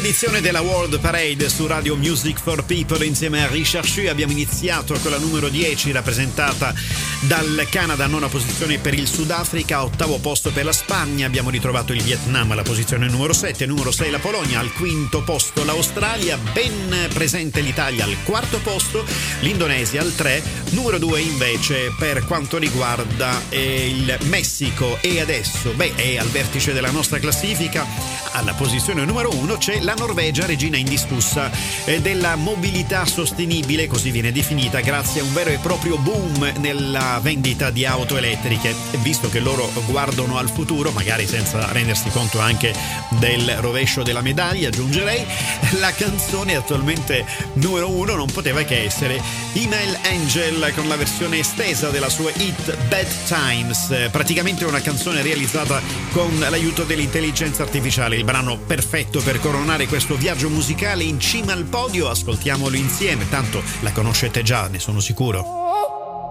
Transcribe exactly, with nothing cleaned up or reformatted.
edizione della World Parade su Radio Music for People insieme a Richard Shu. Abbiamo iniziato con la numero dieci rappresentata dal Canada, nona posizione per il Sudafrica, ottavo posto per la Spagna. Abbiamo ritrovato il Vietnam alla posizione numero sette, numero sei la Polonia, al quinto posto l'Australia, ben presente l'Italia al quarto posto, l'Indonesia al tre, numero due invece per quanto riguarda eh, il Messico. E adesso, beh, è al vertice della nostra classifica, alla posizione numero uno c'è la Norvegia, regina indiscussa eh, della mobilità sostenibile, così viene definita, grazie a un vero e proprio boom nella vendita di auto elettriche. E visto che loro guardano al futuro, magari senza rendersi conto anche del rovescio della medaglia, aggiungerei, la canzone attualmente numero uno non poteva che essere Email Angel con la versione estesa della sua hit Bad Times, praticamente una canzone realizzata con l'aiuto dell'intelligenza artificiale, il brano perfetto per coronare questo viaggio musicale in cima al podio. Ascoltiamolo insieme, tanto la conoscete già, ne sono sicuro.